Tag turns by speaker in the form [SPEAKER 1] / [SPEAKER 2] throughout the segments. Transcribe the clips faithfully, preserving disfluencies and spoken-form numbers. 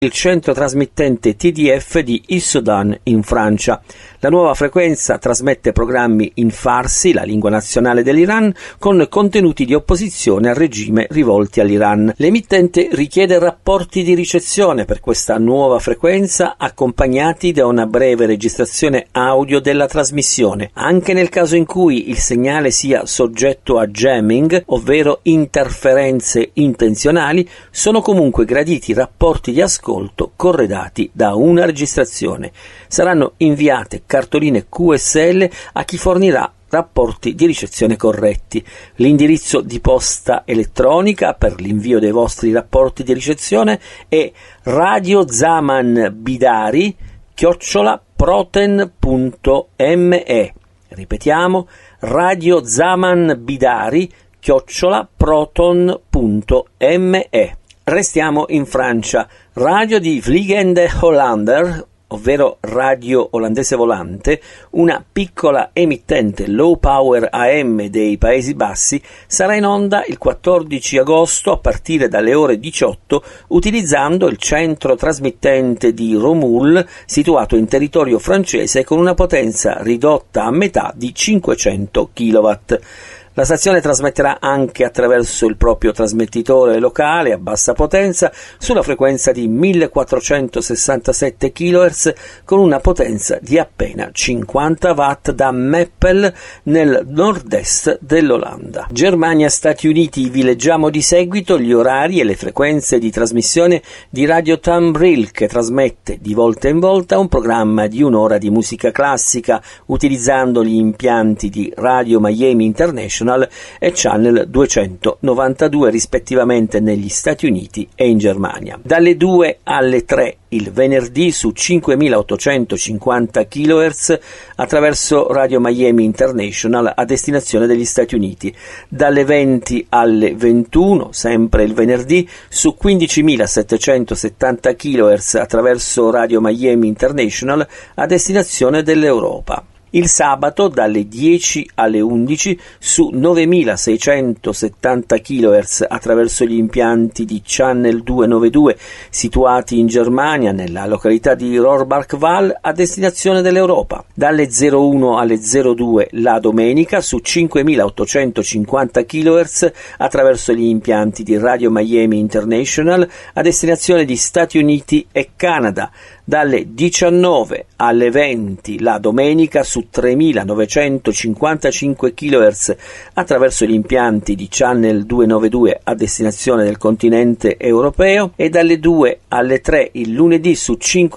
[SPEAKER 1] il centro trasmittente T D F di Issoudun in Francia. La nuova frequenza trasmette programmi in farsi, la lingua nazionale dell'Iran, con contenuti di opposizione al regime rivolti all'Iran. L'emittente richiede rapporti di ricezione per questa nuova frequenza accompagnati da una breve registrazione audio della trasmissione. Anche nel caso in cui il segnale sia soggetto a jamming, ovvero interferenze intenzionali, sono comunque graditi rapporti di ascolto corredati da una registrazione. Saranno inviate cartoline Q S L a chi fornirà rapporti di ricezione corretti. L'indirizzo di posta elettronica per l'invio dei vostri rapporti di ricezione è Radio Zaman Bidari chiocciola proton punto me. Ripetiamo, Radio Zaman Bidari chiocciola proton punto me. Restiamo in Francia. Radio di Vliegende Hollander, ovvero radio olandese volante, una piccola emittente low power A M dei Paesi Bassi, sarà in onda il quattordici agosto a partire dalle ore diciotto utilizzando il centro trasmittente di Romul, situato in territorio francese con una potenza ridotta a metà di cinquecento chilowatt. La stazione trasmetterà anche attraverso il proprio trasmettitore locale a bassa potenza sulla frequenza di millequattrocentosessantasette chilohertz con una potenza di appena cinquanta watt da Meppel nel nord-est dell'Olanda. Germania-Stati Uniti, vi leggiamo di seguito gli orari e le frequenze di trasmissione di Radio Tambril, che trasmette di volta in volta un programma di un'ora di musica classica utilizzando gli impianti di Radio Miami International e Channel duecentonovantadue rispettivamente negli Stati Uniti e in Germania. Dalle due alle tre il venerdì su cinquemilaottocentocinquanta chilohertz attraverso Radio Miami International a destinazione degli Stati Uniti. Dalle venti alle ventuno, sempre il venerdì, su quindicimilasettecentosettanta chilohertz attraverso Radio Miami International a destinazione dell'Europa. Il sabato dalle dieci alle undici su novemilaseicentosettanta chilohertz attraverso gli impianti di Channel duecentonovantadue situati in Germania nella località di Rohrbachwald a destinazione dell'Europa. Dalle zero uno alle zero due la domenica su cinquemilaottocentocinquanta chilohertz attraverso gli impianti di Radio Miami International a destinazione di Stati Uniti e Canada. Dalle diciannove alle venti la domenica su tremilanovecentocinquantacinque chilohertz attraverso gli impianti di Channel duecentonovantadue a destinazione del continente europeo e dalle due alle tre il lunedì su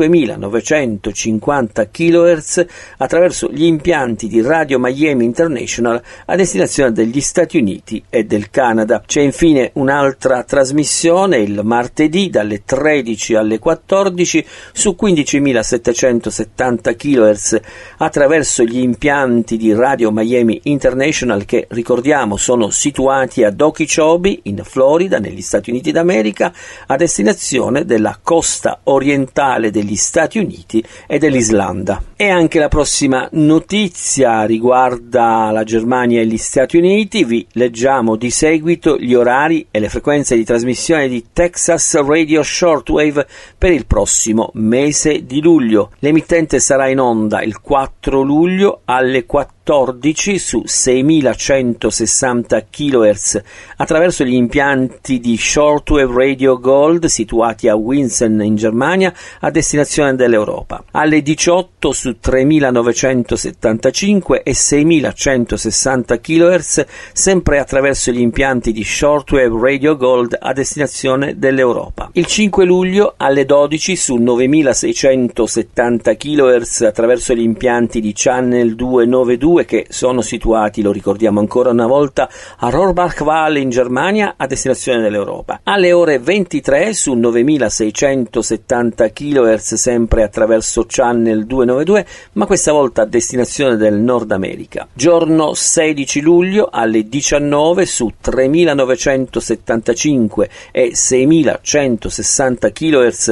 [SPEAKER 1] cinquemilanovecentocinquanta chilohertz attraverso gli impianti di Radio Miami International a destinazione degli Stati Uniti e del Canada. C'è infine un'altra trasmissione il martedì dalle tredici alle quattordici su quindicimilasettecentosettanta chilohertz attraverso gli impianti di Radio Miami International che, ricordiamo, sono situati ad Okeechobee in Florida negli Stati Uniti d'America a destinazione della costa orientale degli Stati Uniti e dell'Islanda. E anche la prossima notizia riguarda la Germania e gli Stati Uniti. Vi leggiamo di seguito gli orari e le frequenze di trasmissione di Texas Radio Shortwave per il prossimo mese di luglio. L'emittente sarà in onda il quattro luglio alle quattordici su seimilacentosessanta chilohertz attraverso gli impianti di Shortwave Radio Gold situati a Winsen in Germania a destinazione dell'Europa. Alle diciotto su tremilanovecentosettantacinque e seimilacentosessanta chilohertz sempre attraverso gli impianti di Shortwave Radio Gold a destinazione dell'Europa. Il cinque luglio alle dodici su novemilaseicentosettanta chilohertz attraverso gli impianti di Channel duecentonovantadue che sono situati, lo ricordiamo ancora una volta, a Rohrbachwald in Germania a destinazione dell'Europa. Alle ore ventitré su novemilaseicentosettanta chilohertz sempre attraverso Channel duecentonovantadue, ma questa volta a destinazione del Nord America. Giorno sedici luglio alle diciannove su tremilanovecentosettantacinque e seimilacentosessanta chilohertz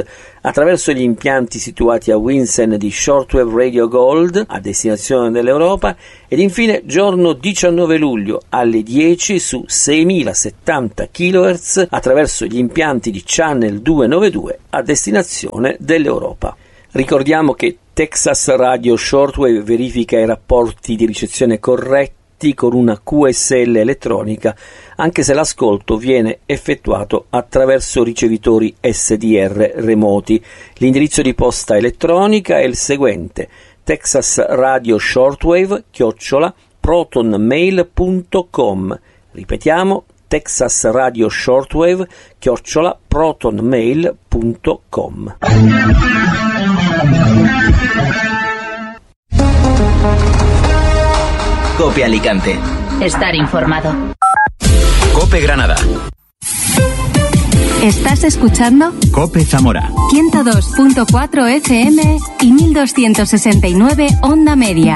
[SPEAKER 1] attraverso gli impianti situati a Winsen di Shortwave Radio Gold a destinazione dell'Europa ed infine giorno diciannove luglio alle dieci su seimilasettanta chilohertz attraverso gli impianti di Channel duecentonovantadue a destinazione dell'Europa. Ricordiamo che Texas Radio Shortwave verifica i rapporti di ricezione corretti con una Q S L elettronica, anche se l'ascolto viene effettuato attraverso ricevitori S D R remoti. L'indirizzo di posta elettronica è il seguente: Texas Radio Shortwave chiocciola protonmail punto com. Ripetiamo, Texas Radio Shortwave chiocciola protonmail punto com.
[SPEAKER 2] Cope Alicante.
[SPEAKER 3] Estar informado.
[SPEAKER 2] Cope Granada.
[SPEAKER 3] ¿Estás escuchando?
[SPEAKER 2] Cope Zamora.
[SPEAKER 3] ciento dos punto cuatro F M y mil doscientos sesenta y nueve onda media.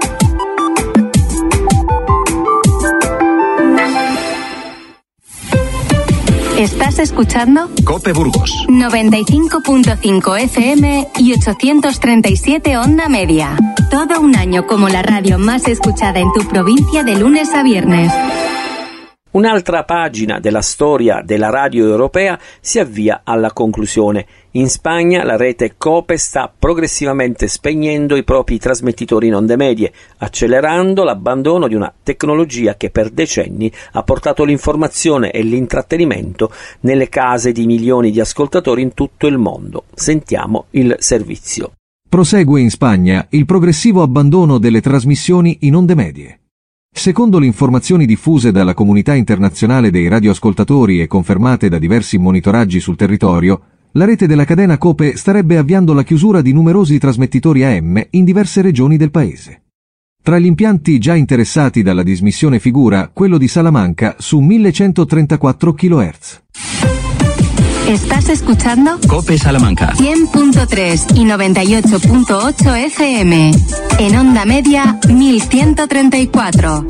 [SPEAKER 3] ¿Estás escuchando?
[SPEAKER 2] Cope Burgos.
[SPEAKER 3] noventa y cinco punto cinco F M y ochocientos treinta y siete onda media. Todo un año como la radio más escuchada en tu provincia de lunes a viernes.
[SPEAKER 1] Un'altra pagina della storia della radio europea si avvia alla conclusione. In Spagna la rete Cope sta progressivamente spegnendo i propri trasmettitori in onde medie, accelerando l'abbandono di una tecnologia che per decenni ha portato l'informazione e l'intrattenimento nelle case di milioni di ascoltatori in tutto il mondo. Sentiamo il servizio.
[SPEAKER 4] Prosegue in Spagna il progressivo abbandono delle trasmissioni in onde medie. Secondo le informazioni diffuse dalla comunità internazionale dei radioascoltatori e confermate da diversi monitoraggi sul territorio, la rete della cadena Cope starebbe avviando la chiusura di numerosi trasmettitori A M in diverse regioni del paese. Tra gli impianti già interessati dalla dismissione figura quello di Salamanca su millecentotrentaquattro chilohertz.
[SPEAKER 3] ¿Estás escuchando?
[SPEAKER 2] Cope Salamanca.
[SPEAKER 3] cien punto tres y noventa y ocho punto ocho F M. En onda media, mil ciento treinta y cuatro.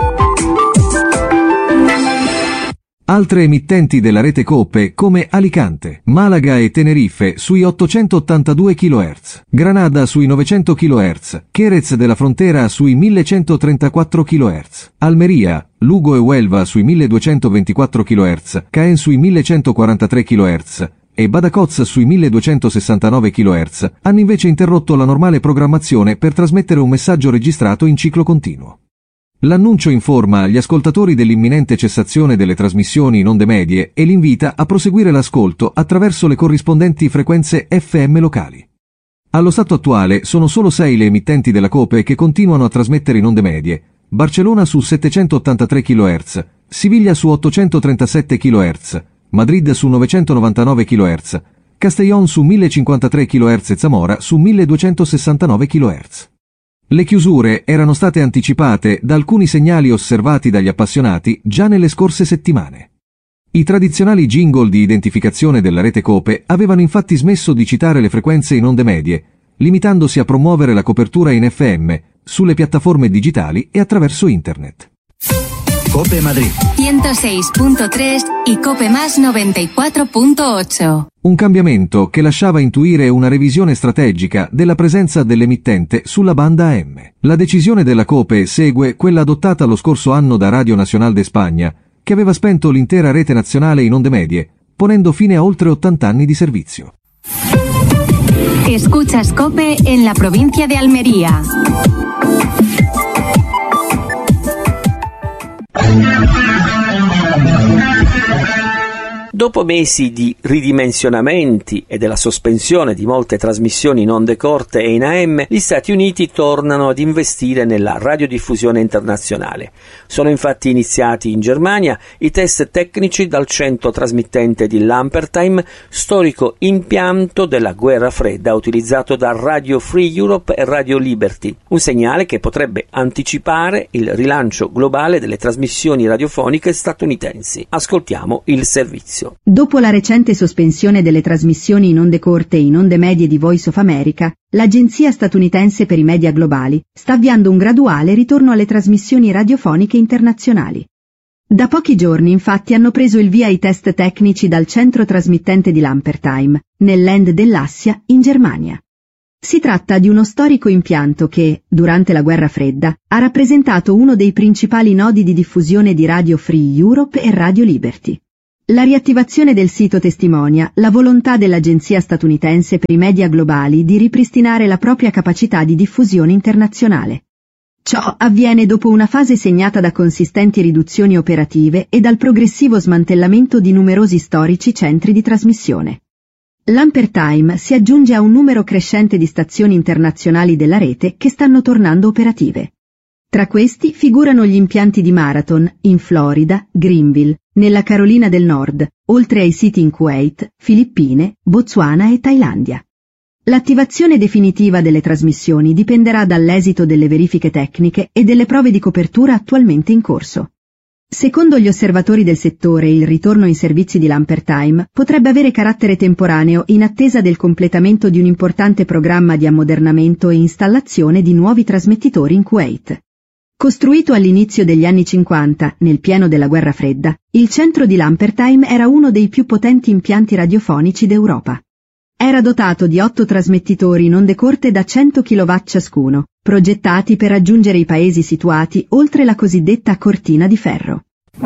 [SPEAKER 4] Altre emittenti della rete Cope come Alicante, Malaga e Tenerife sui ottocentottantadue chilohertz, Granada sui novecento chilohertz, Jerez della Frontera sui millecentotrentaquattro chilohertz, Almeria, Lugo e Huelva sui milleduecentoventiquattro chilohertz, Caen sui millecentoquarantatré chilohertz e Badajoz sui milleduecentosessantanove chilohertz hanno invece interrotto la normale programmazione per trasmettere un messaggio registrato in ciclo continuo. L'annuncio informa gli ascoltatori dell'imminente cessazione delle trasmissioni in onde medie e li invita a proseguire l'ascolto attraverso le corrispondenti frequenze F M locali. Allo stato attuale sono solo sei le emittenti della Cope che continuano a trasmettere in onde medie: Barcellona su settecentottantatré chilohertz, Siviglia su ottocentotrentasette chilohertz, Madrid su novecentonovantanove chilohertz, Castellón su millecinquantatré chilohertz e Zamora su milleduecentosessantanove chilohertz. Le chiusure erano state anticipate da alcuni segnali osservati dagli appassionati già nelle scorse settimane. I tradizionali jingle di identificazione della rete Cope avevano infatti smesso di citare le frequenze in onde medie, limitandosi a promuovere la copertura in F M, sulle piattaforme digitali e attraverso internet.
[SPEAKER 2] Cope Madrid.
[SPEAKER 3] ciento seis punto tres y Cope Más noventa y cuatro punto ocho.
[SPEAKER 4] Un cambiamento che lasciava intuire una revisione strategica della presenza dell'emittente sulla banda A M. La decisione della Cope segue quella adottata lo scorso anno da Radio Nacional de España, che aveva spento l'intera rete nazionale in onde medie, ponendo fine a oltre ottanta anni di servizio.
[SPEAKER 3] Escuchas Cope en la provincia de Almería.
[SPEAKER 1] Dopo mesi di ridimensionamenti e della sospensione di molte trasmissioni in onde corte e in A M, gli Stati Uniti tornano ad investire nella radiodiffusione internazionale. Sono infatti iniziati in Germania i test tecnici dal centro trasmittente di Lampertheim, storico impianto della guerra fredda utilizzato da Radio Free Europe e Radio Liberty, un segnale che potrebbe anticipare il rilancio globale delle trasmissioni radiofoniche statunitensi. Ascoltiamo il servizio.
[SPEAKER 5] Dopo la recente sospensione delle trasmissioni in onde corte e in onde medie di Voice of America, l'Agenzia statunitense per i media globali sta avviando un graduale ritorno alle trasmissioni radiofoniche internazionali. Da pochi giorni infatti hanno preso il via i test tecnici dal centro trasmittente di Lampertheim, nel Land dell'Assia, in Germania. Si tratta di uno storico impianto che, durante la Guerra Fredda, ha rappresentato uno dei principali nodi di diffusione di Radio Free Europe e Radio Liberty. La riattivazione del sito testimonia la volontà dell'Agenzia statunitense per i media globali di ripristinare la propria capacità di diffusione internazionale. Ciò avviene dopo una fase segnata da consistenti riduzioni operative e dal progressivo smantellamento di numerosi storici centri di trasmissione. Lampertheim si aggiunge a un numero crescente di stazioni internazionali della rete che stanno tornando operative. Tra questi figurano gli impianti di Marathon, in Florida, Greenville, nella Carolina del Nord, oltre ai siti in Kuwait, Filippine, Botswana e Thailandia. L'attivazione definitiva delle trasmissioni dipenderà dall'esito delle verifiche tecniche e delle prove di copertura attualmente in corso. Secondo gli osservatori del settore, il ritorno in servizi di Lampertheim potrebbe avere carattere temporaneo in attesa del completamento di un importante programma di ammodernamento e installazione di nuovi trasmettitori in Kuwait. Costruito all'inizio degli anni cinquanta, nel pieno della Guerra Fredda, il centro di Lampertheim era uno dei più potenti impianti radiofonici d'Europa. Era dotato di otto trasmettitori in onde corte da cento chilowatt ciascuno, progettati per raggiungere i paesi situati oltre la cosiddetta cortina di ferro.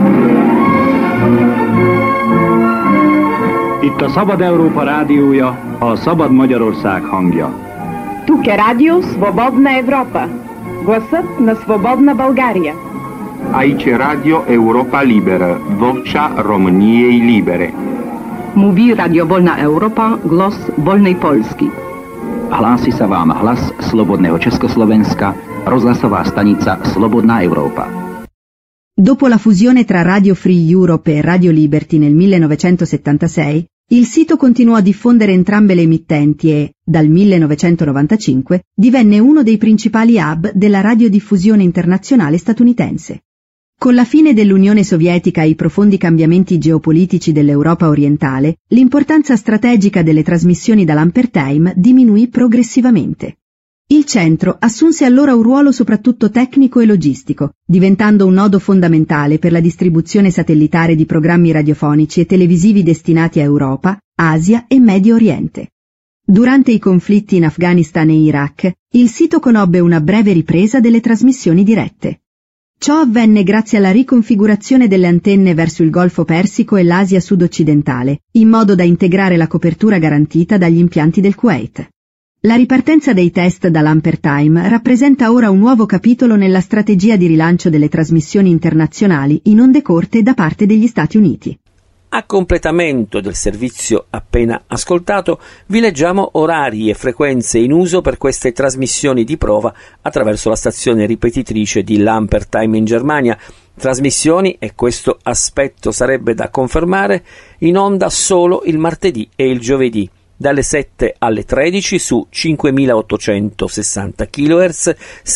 [SPEAKER 6] Itt a Szabad Európa rádiója, a Szabad Magyarország hangja.
[SPEAKER 7] Тук е радио Свободна Европа, гласът на Свободна България.
[SPEAKER 8] Aici Radio Europa Liberă, vocea României libere.
[SPEAKER 9] Mówi Radio Wolna Europa, głos wolnej Polski.
[SPEAKER 2] Hlási sa vám hlas Slobodného Československa, rozhlasová stanica Slobodná Európa.
[SPEAKER 5] Dopo la fusione tra Radio Free Europe e Radio Liberty nel millenovecentosettantasei, il sito continuò a diffondere entrambe le emittenti e, dal millenovecentonovantacinque, divenne uno dei principali hub della radiodiffusione internazionale statunitense. Con la fine dell'Unione Sovietica e i profondi cambiamenti geopolitici dell'Europa orientale, l'importanza strategica delle trasmissioni da Lampertheim diminuì progressivamente. Il centro assunse allora un ruolo soprattutto tecnico e logistico, diventando un nodo fondamentale per la distribuzione satellitare di programmi radiofonici e televisivi destinati a Europa, Asia e Medio Oriente. Durante i conflitti in Afghanistan e Iraq, il sito conobbe una breve ripresa delle trasmissioni dirette. Ciò avvenne grazie alla riconfigurazione delle antenne verso il Golfo Persico e l'Asia sud-occidentale, in modo da integrare la copertura garantita dagli impianti del Kuwait. La ripartenza dei test da Lampertheim rappresenta ora un nuovo capitolo nella strategia di rilancio delle trasmissioni internazionali in onde corte da parte degli Stati Uniti.
[SPEAKER 1] A completamento del servizio appena ascoltato, vi leggiamo orari e frequenze in uso per queste trasmissioni di prova attraverso la stazione ripetitrice di Lampertheim in Germania. Trasmissioni, e questo aspetto sarebbe da confermare, in onda solo il martedì e il giovedì, dalle sette alle tredici su cinquemilaottocentosessanta chilohertz,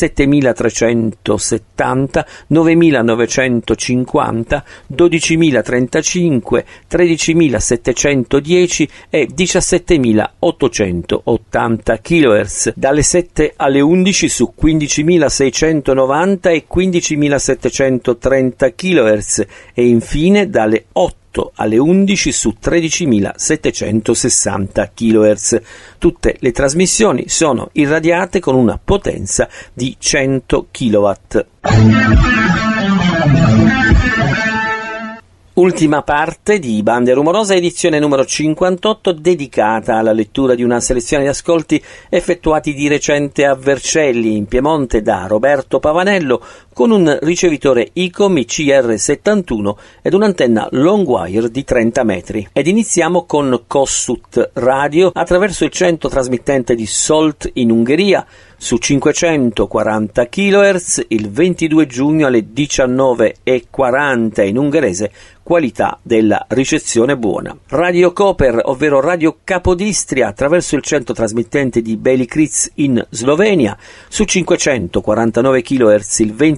[SPEAKER 1] settemilatrecentosettanta, novemilanovecentocinquanta, dodicimilatrentacinque, tredicimilasettecentodieci e diciassettemilaottocentottanta chilohertz, dalle sette alle undici su quindicimilaseicentonovanta e quindicimilasettecentotrenta chilohertz e infine dalle otto alle undici su tredicimilasettecentosessanta chilohertz. Tutte le trasmissioni sono irradiate con una potenza di cento chilowatt. Ultima parte di Bande Rumorose, edizione numero cinquantotto, dedicata alla lettura di una selezione di ascolti effettuati di recente a Vercelli, in Piemonte, da Roberto Pavanello, con un ricevitore ICOM I C R settantuno ed un'antenna Longwire di trenta metri. Ed iniziamo con Kossuth Radio attraverso il centro trasmittente di Solt in Ungheria, su cinquecentoquaranta chilohertz, il ventidue giugno alle diciannove e quaranta in ungherese, qualità della ricezione buona. Radio Koper, ovvero Radio Capodistria, attraverso il centro trasmittente di Beli Kric in Slovenia, su cinquecentoquarantanove chilohertz, il ventidue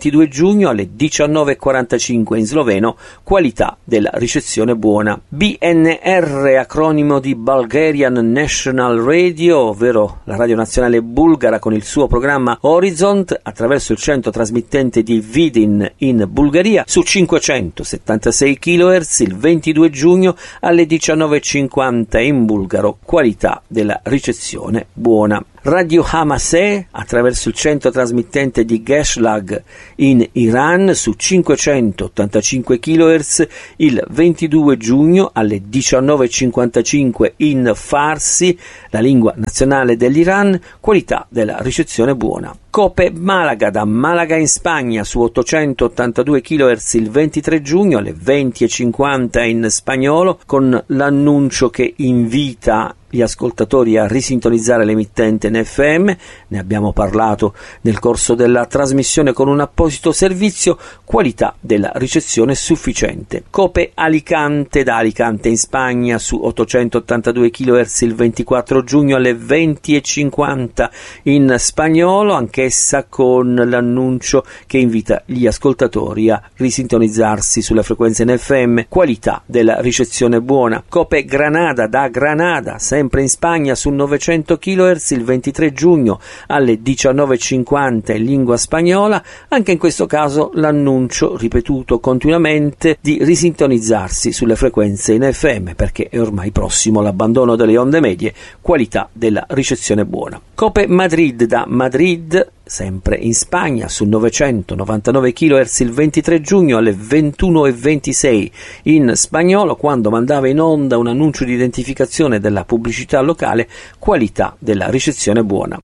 [SPEAKER 1] ventidue giugno alle diciannove e quarantacinque in sloveno, qualità della ricezione buona. B N R, acronimo di Bulgarian National Radio, ovvero la radio nazionale bulgara, con il suo programma Horizont attraverso il centro trasmittente di Vidin in Bulgaria su cinquecentosettantasei chilohertz il ventidue giugno alle diciannove e cinquanta in bulgaro, qualità della ricezione buona. Radio Hamaseh attraverso il centro trasmittente di Geshlag in Iran su cinquecentottantacinque chilohertz il ventidue giugno alle diciannove e cinquantacinque in Farsi, la lingua nazionale dell'Iran, qualità della ricezione buona. Cope Malaga da Malaga in Spagna su ottocentottantadue chilohertz il ventitré giugno alle venti e cinquanta in spagnolo, con l'annuncio che invita gli ascoltatori a risintonizzare l'emittente in F M. Ne abbiamo parlato nel corso della trasmissione con un apposito servizio, qualità della ricezione sufficiente. Cope Alicante da Alicante in Spagna su ottocentottantadue chilohertz il ventiquattro giugno alle venti e cinquanta in spagnolo, anch'essa con l'annuncio che invita gli ascoltatori a risintonizzarsi sulle frequenze in F M, qualità della ricezione buona. Cope Granada da Granada, sempre in Spagna su novecento chilohertz il ventitré giugno alle diciannove e cinquanta in lingua spagnola, anche in questo caso l'annuncio ripetuto continuamente di risintonizzarsi sulle frequenze in F M perché è ormai prossimo l'abbandono delle onde medie, qualità della ricezione buona. Cope Madrid da Madrid, sempre in Spagna su novecentonovantanove chilohertz il ventitré giugno alle ventuno e ventisei in spagnolo, quando mandava in onda un annuncio di identificazione della pubblicità locale, qualità della ricezione buona.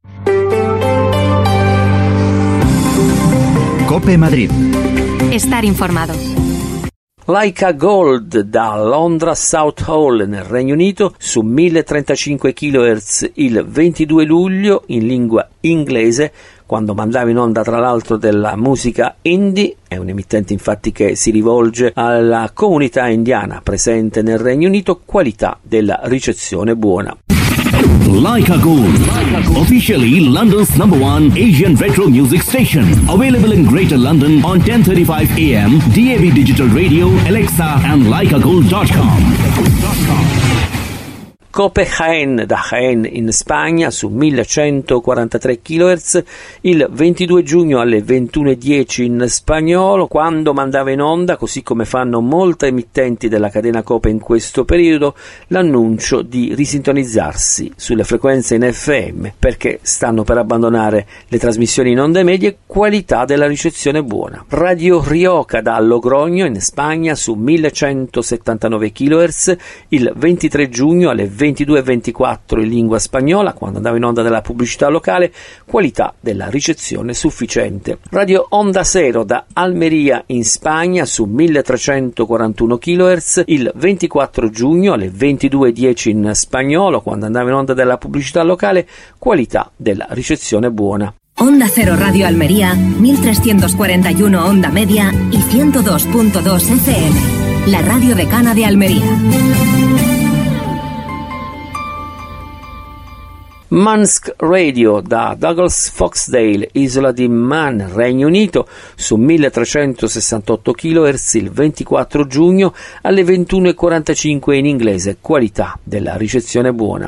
[SPEAKER 2] Cope Madrid.
[SPEAKER 3] Estar informado.
[SPEAKER 1] Laika Gold da Londra South Hall nel Regno Unito su mille e trentacinque chilohertz il ventidue luglio in lingua inglese, quando mandava in onda tra l'altro della musica indie. È un emittente infatti che si rivolge alla comunità indiana presente nel Regno Unito, qualità della ricezione buona.
[SPEAKER 10] Laika Gold, officially London's number one Asian retro music station. Available in Greater London on ten thirty-five A M, D A B Digital Radio, Alexa and laika gold dot com.
[SPEAKER 1] Cope Jaén da Jaén in Spagna su millecentoquarantatré chilohertz il ventidue giugno alle ventuno e dieci in spagnolo, quando mandava in onda, così come fanno molte emittenti della catena Cope in questo periodo, l'annuncio di risintonizzarsi sulle frequenze in F M perché stanno per abbandonare le trasmissioni in onde medie, qualità della ricezione buona. Radio Rioja da Logrogno in Spagna su millecentosettantanove chilohertz il ventitré giugno alle ventidue e ventiquattro in lingua spagnola, quando andava in onda della pubblicità locale, qualità della ricezione sufficiente. Radio Onda Cero da Almeria in Spagna su milletrecentoquarantuno chilohertz il ventiquattro giugno alle ventidue e dieci in spagnolo, quando andava in onda della pubblicità locale, qualità della ricezione buona.
[SPEAKER 3] Onda Cero Radio Almería, mil trescientos cuarenta y uno onda media y ciento dos punto dos F M, la radio decana de Almería.
[SPEAKER 1] Mansk Radio da Douglas Foxdale, isola di Man, Regno Unito, su milletrecentosessantotto chilohertz il ventiquattro giugno alle ventuno e quarantacinque in inglese, qualità della ricezione buona.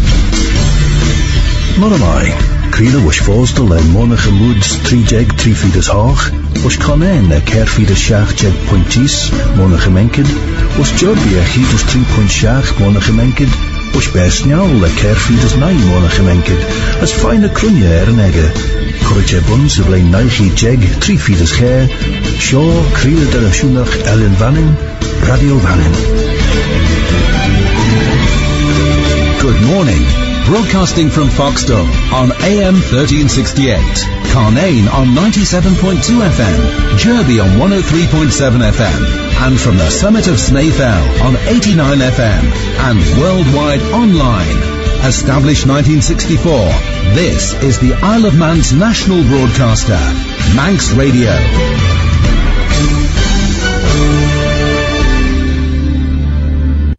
[SPEAKER 11] Moramai, Crida was fóstal le monach moods trijeg tri fides hoch, was conen a cer fides shach jeg pointis, monach menkid, was jorbi a chides tri point shach monach menkid, was besniaul le cer fides nine monach menkid, as fine a crunye er nege. Corrige buns of le naichi jeg tri fides che, Shaw Crida de la shunach Ellen Vannin, Radio Vannin.
[SPEAKER 12] Good morning. Broadcasting from Foxdale on A M thirteen sixty-eight, Carnane on ninety-seven point two F M, Jerby on one oh three point seven F M, and from the summit of Snaefell on eighty-nine F M, and worldwide online. Established nineteen sixty-four, this is the Isle of Man's national broadcaster, Manx Radio.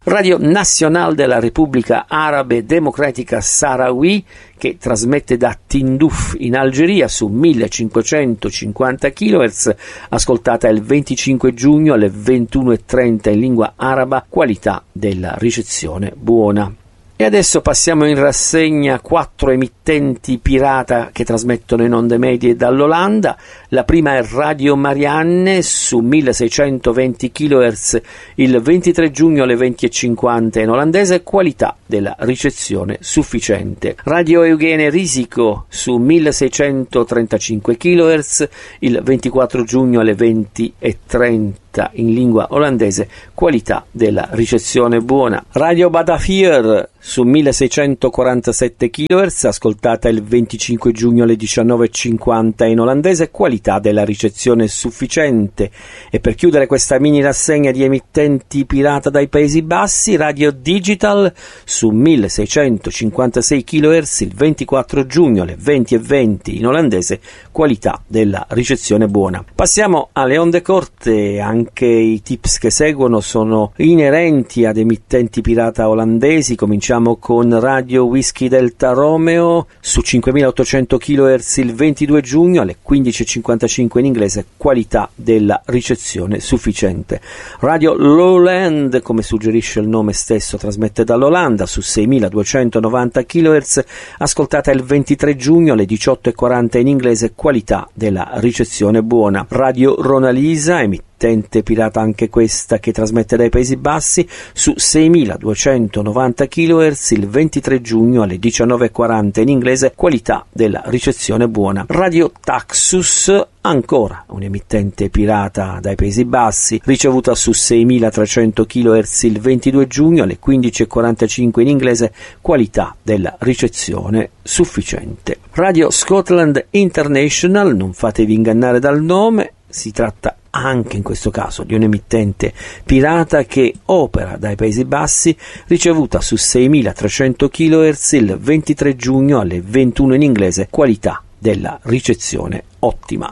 [SPEAKER 1] Radio Nacional della Repubblica Arabe Democratica Sahrawi, che trasmette da Tindouf in Algeria su millecinquecentocinquanta chilohertz, ascoltata il venticinque giugno alle ventuno e trenta in lingua araba, qualità della ricezione buona. E adesso passiamo in rassegna quattro emittenti pirata che trasmettono in onde medie dall'Olanda. La prima è Radio Marianne su milleseicentoventi chilohertz il ventitré giugno alle venti e cinquanta in olandese, qualità della ricezione sufficiente. Radio Eugene Risico su milleseicentotrentacinque chilohertz il ventiquattro giugno alle venti e trenta in lingua olandese, qualità della ricezione buona. Radio Badafier su milleseicentoquarantasette chilohertz, ascoltata il venticinque giugno alle diciannove e cinquanta in olandese, qualità della ricezione sufficiente. E per chiudere questa mini rassegna di emittenti pirata dai Paesi Bassi, Radio Digital su milleseicentocinquantasei chilohertz il ventiquattro giugno alle venti e venti in olandese, qualità della ricezione buona. Passiamo alle onde corte. Anche i tips che seguono sono inerenti ad emittenti pirata olandesi. Cominciamo con Radio Whisky Delta Romeo su cinquemilaottocento chilohertz il ventidue giugno alle quindici e cinquantacinque in inglese, qualità della ricezione sufficiente. Radio Lowland, come suggerisce il nome stesso, trasmette dall'Olanda su seimiladuecentonovanta chilohertz, ascoltata il ventitré giugno alle diciotto e quaranta in inglese, qualità della ricezione buona. Radio Ronalisa, emittente pirata anche questa che trasmette dai Paesi Bassi, su seimiladuecentonovanta chilohertz il ventitré giugno alle diciannove e quaranta in inglese, qualità della ricezione buona. Radio Taxus, ancora un emittente pirata dai Paesi Bassi, ricevuta su seimilatrecento chilohertz il ventidue giugno alle quindici e quarantacinque in inglese, qualità della ricezione sufficiente. Radio Scotland International, non fatevi ingannare dal nome, si tratta anche in questo caso di un emittente pirata che opera dai Paesi Bassi, ricevuta su seimilatrecento chilohertz il ventitré giugno alle ventuno in inglese, qualità della ricezione ottima.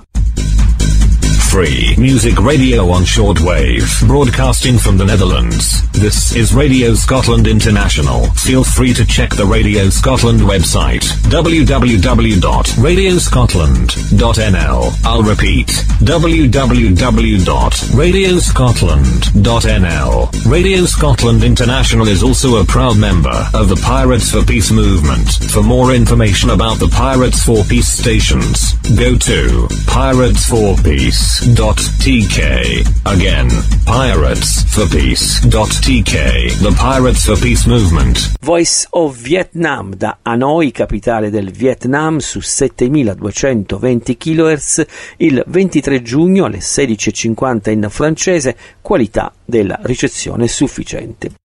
[SPEAKER 13] Free music radio on shortwave, broadcasting from the Netherlands. This is Radio Scotland International. Feel free to check the Radio Scotland website, w w w dot radio scotland dot n l. I'll repeat, w w w dot radio scotland dot n l. Radio Scotland International is also a proud member of the Pirates for Peace movement. For more information about the Pirates for Peace stations, go to pirates for peace dot t k. Again, pirates for peace dot t k. The Pirates for Peace movement.
[SPEAKER 1] Voice of Vietnam da Hanoi, capitale del Vietnam, su settemiladuecentoventi chilohertz il ventitré giugno alle sedici e cinquanta in francese, qualità della ricezione sufficiente.